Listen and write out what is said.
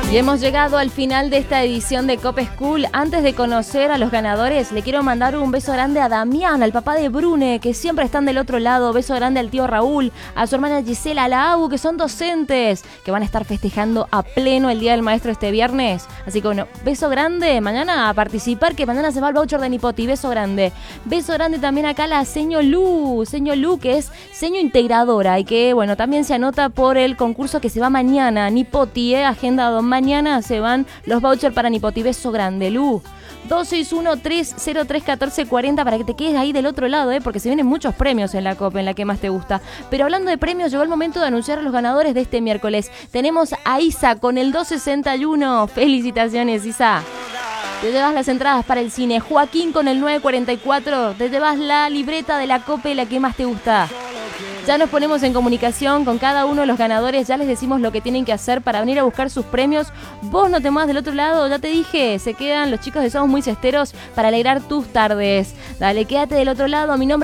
Y hemos llegado al final de esta edición de Cop School. Antes de conocer a los ganadores, le quiero mandar un beso grande a Damián, al papá de Brune, que siempre están del otro lado. Beso grande al tío Raúl, a su hermana Gisela, a la Abu, que son docentes, que van a estar festejando a pleno el Día del Maestro este viernes. Así que bueno, beso grande. Mañana a participar, que mañana se va el voucher de Nipoti. Beso grande. Beso grande también acá a la Seño Lu, que es seño integradora y que bueno, también se anota por el concurso que se va mañana. Nipoti, agendado mañana se van los vouchers para Nipoti. Beso grande, Lu. 261-303-1440 para que te quedes ahí del otro lado, porque se vienen muchos premios en la Copa, en la que más te gusta. Pero hablando de premios, llegó el momento de anunciar a los ganadores de este miércoles. Tenemos a Isa con el 261. Felicitaciones, Isa. Te llevas las entradas para el cine. Joaquín con el 944. Te llevas la libreta de la Copa, la que más te gusta. Ya nos ponemos en comunicación con cada uno de los ganadores. Ya les decimos lo que tienen que hacer para venir a buscar sus premios. Vos no te muevas del otro lado. Ya te dije, se quedan los chicos de Somos Muy Cesteros para alegrar tus tardes. Dale, quédate del otro lado. Mi nombre